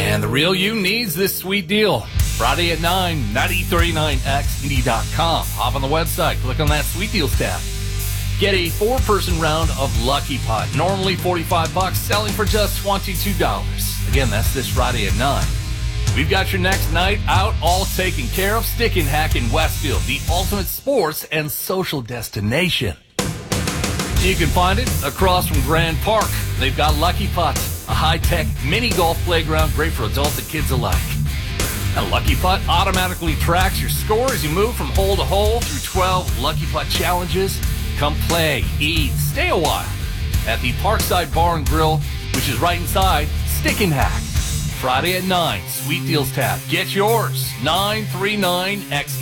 And the real you needs this sweet deal. Friday at 9, 9039xindy.com. Hop on the website, click on that sweet deals tab. Get a 4-person round of Lucky Pot, normally $45, selling for just $22. Again, that's this Friday at 9. We've got your next night out all taken care of. Stick and Hack in Westfield, the ultimate sports and social destination. You can find it across from Grand Park. They've got Lucky Pot, a high-tech mini golf playground great for adults and kids alike. And Lucky Putt automatically tracks your score as you move from hole to hole through 12 Lucky Putt challenges. Come play, eat, stay a while at the Parkside Bar and Grill, which is right inside Stick and Hack. Friday at 9, Sweet Deals tab. Get yours, 939X.